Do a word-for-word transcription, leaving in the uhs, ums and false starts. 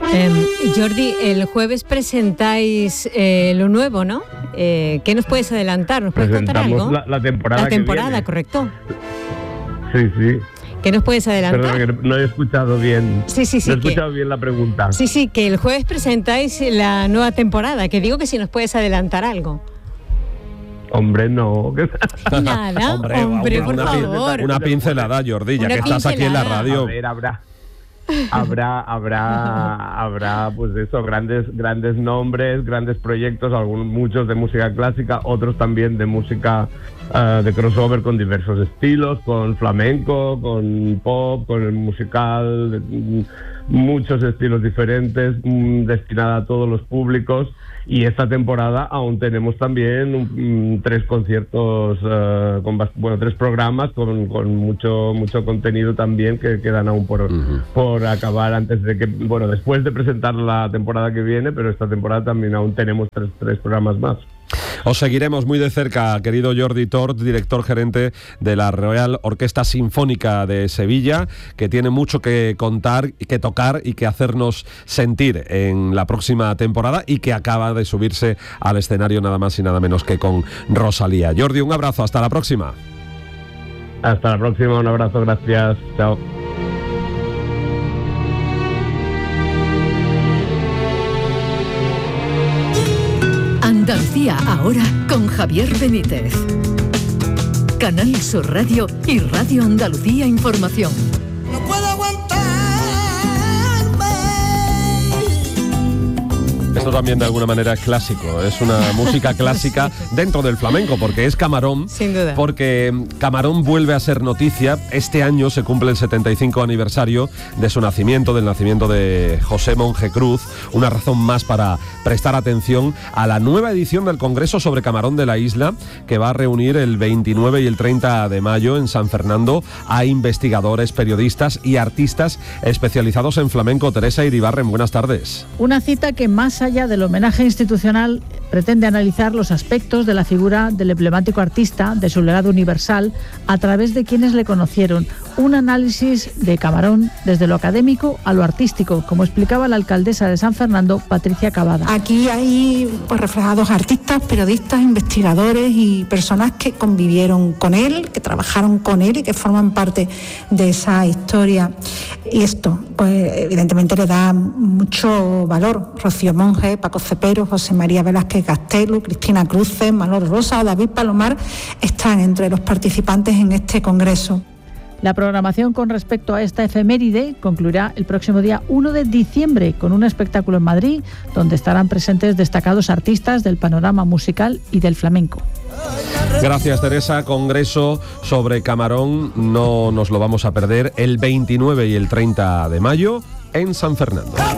Eh, Jordi, el jueves presentáis eh, lo nuevo, ¿no? Eh, ¿Qué nos puedes adelantar? ¿Nos puedes contar algo? La, la temporada La temporada, que viene. correcto. Sí, sí. ¿Qué nos puedes adelantar? Perdón, que no he escuchado bien. Sí, sí, sí. No he que... escuchado bien la pregunta. Sí, sí, que el jueves presentáis la nueva temporada. Que digo que si nos puedes adelantar algo. Hombre, no. Nada, hombre, hombre por una, favor. Una pincelada, Jordi, ya Una que estás aquí en la radio. A ver, habrá... habrá habrá habrá pues eso, grandes grandes nombres, grandes proyectos, algunos muchos de música clásica, otros también de música uh, de crossover con diversos estilos, con flamenco, con pop, con el musical, de, muchos estilos diferentes, mm, destinada a todos los públicos. Y esta temporada aún tenemos también um, tres conciertos, uh, con bueno, tres programas con, con mucho mucho contenido también que quedan aún por, uh-huh. por acabar antes de que, bueno, después de presentar la temporada que viene, pero esta temporada también aún tenemos tres, tres programas más. Os seguiremos muy de cerca, querido Jordi Tort, director gerente de la Real Orquesta Sinfónica de Sevilla, que tiene mucho que contar, que tocar y que hacernos sentir en la próxima temporada y que acaba de subirse al escenario nada más y nada menos que con Rosalía. Jordi, un abrazo, hasta la próxima. Hasta la próxima, un abrazo, gracias, chao. Andalucía ahora con Javier Benítez. Canal Sur Radio y Radio Andalucía Información. No puedo aguantarme. Esto también de alguna manera es clásico, es una música clásica dentro del flamenco, porque es Camarón. Sin duda. Porque Camarón vuelve a ser noticia. Este año se cumple el setenta y cinco aniversario de su nacimiento, del nacimiento de José Monje Cruz. Una razón más para prestar atención a la nueva edición del Congreso sobre Camarón de la Isla, que va a reunir el veintinueve y el treinta de mayo en San Fernando a investigadores, periodistas y artistas especializados en flamenco. Teresa Iribarren, buenas tardes. Una cita que más allá del homenaje institucional pretende analizar los aspectos de la figura del emblemático artista, de su legado universal, a través de quienes le conocieron. Un análisis de Camarón desde lo académico a lo artístico, como explicaba la alcaldesa de San Fernando, Patricia Cavada. Aquí hay pues, reflejados artistas, periodistas, investigadores y personas que convivieron con él, que trabajaron con él y que forman parte de esa historia. Y esto, pues evidentemente le da mucho valor. Rocío Monge, Paco Cepero, José María Velázquez Castelo, Cristina Cruces, Manolo Rosa o David Palomar están entre los participantes en este congreso. La programación con respecto a esta efeméride concluirá el próximo día uno de diciembre con un espectáculo en Madrid donde estarán presentes destacados artistas del panorama musical y del flamenco. Gracias, Teresa. Congreso sobre Camarón, no nos lo vamos a perder, el veintinueve y el treinta de mayo en San Fernando.